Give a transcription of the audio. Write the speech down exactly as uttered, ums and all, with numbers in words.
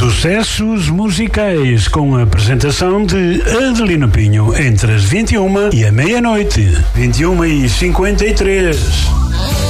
Sucessos musicais com a apresentação de Adelino Pinho entre as vinte e uma e a meia-noite. vinte e uma e cinquenta e três.